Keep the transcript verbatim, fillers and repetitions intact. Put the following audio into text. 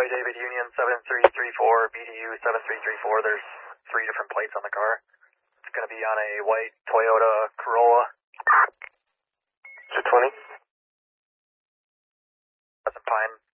Charlie David Union seven three three four, B D U seven three three four. There's three different plates on the car. It's going to be on a white Toyota Corolla. two twenty. That's a Pine.